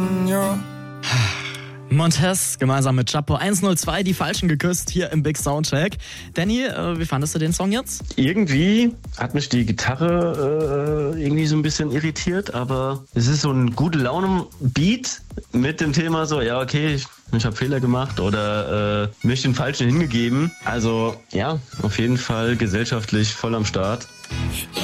Montez gemeinsam mit Chapo 102 die Falschen geküsst hier im Big Soundcheck. Danny, wie fandest du den Song jetzt? Irgendwie hat mich die Gitarre irgendwie so ein bisschen irritiert, aber es ist so ein gute Laune-Beat mit dem Thema so, ja okay, ich habe Fehler gemacht oder mich den Falschen hingegeben. Also ja, auf jeden Fall gesellschaftlich voll am Start.